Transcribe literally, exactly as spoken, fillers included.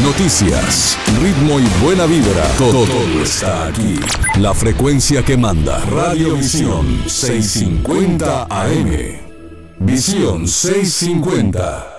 noticias, ritmo y buena vibra. Todo, todo está aquí. La frecuencia que manda. Radio Visión seiscientos cincuenta A M. Visión seiscientos cincuenta.